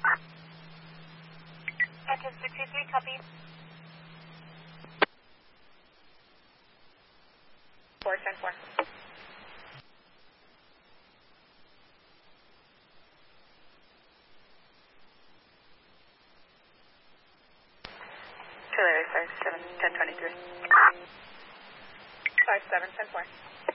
Engine 623, copy. 410-4. Larry 57, 1023. 57, 10-4.